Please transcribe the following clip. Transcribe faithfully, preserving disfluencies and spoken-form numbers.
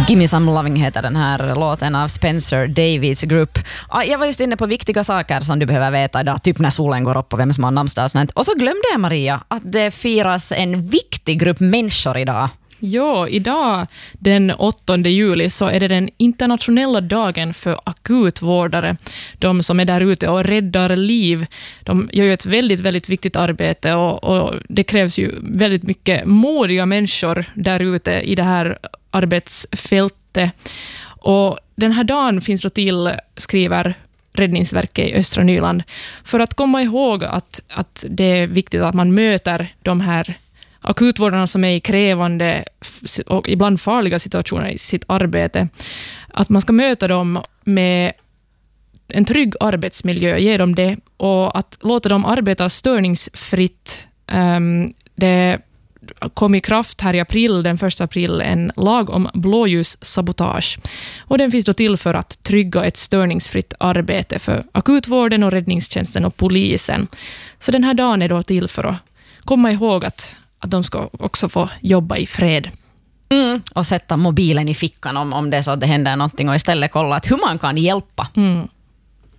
Gimme Some Loving heter den här låten av Spencer Davies Group. Jag var just inne på viktiga saker som du behöver veta idag, typ när solen går upp och vem som har namnsdag och sånt. Och så glömde jag, Maria, att det firas en viktig grupp människor idag. Ja, idag den åttonde juli så är det den internationella dagen för akutvårdare. De som är där ute och räddar liv. De gör ju ett väldigt, väldigt viktigt arbete och, och det krävs ju väldigt mycket modiga människor där ute i det här arbetsfältet. Och den här dagen finns då till, skriver Räddningsverket i Östra Nyland, för att komma ihåg att, att det är viktigt att man möter de här akutvårdarna som är i krävande och ibland farliga situationer i sitt arbete. Att man ska möta dem med en trygg arbetsmiljö, ge dem det, och att låta dem arbeta störningsfritt. Um, det kom i kraft här i april, den första april, en lag om blåljussabotage. Och den finns då till för att trygga ett störningsfritt arbete för akutvården och räddningstjänsten och polisen. Så den här dagen är då till för att komma ihåg att att de ska också få jobba i fred. Mm, och sätta mobilen i fickan om, om det är så att det händer någonting och istället kolla att hur man kan hjälpa. Mm.